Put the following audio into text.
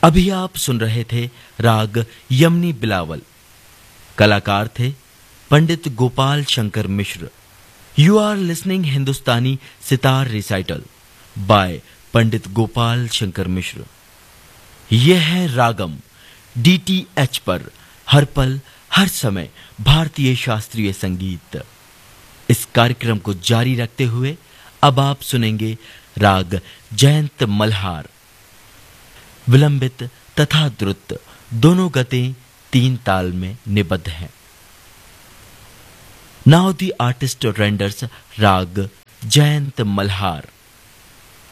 अभी आप सुन रहे थे राग यमनी बिलावल। कलाकार थे पंडित Gopal Shankar Mishra. You are listening Hindustani sitar recital bye पंडित गोपाल शंकर मिश्र। यह है रागम DTH पर हर पल हर समय भारतीय शास्त्रीय संगीत। इस कार्यक्रम को जारी रखते हुए अब आप सुनेंगे राग जयंत मल्हार। विलंबित तथा द्रुत दोनों गतें 3 ताल में निबद्ध हैं। नाउ द आर्टिस्ट रेंडर्स राग जयंत मल्हार।